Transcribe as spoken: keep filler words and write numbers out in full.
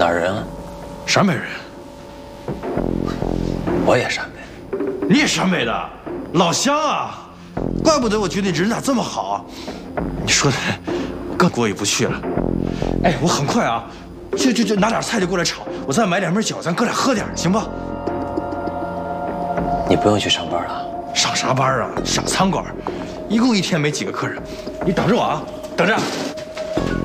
哪儿人啊？ 陕北人。 我也陕北。 你也陕北的，老乡啊！怪不得我觉得你人咋这么好。你说的，我更过意不去了。哎，我很快啊，就就就拿点菜就过来炒，我再买两份饺子，咱哥俩喝点，行吧？ 你不用去上班了。 上啥班啊？小餐馆，一共一天没几个客人。你等着我啊，等着。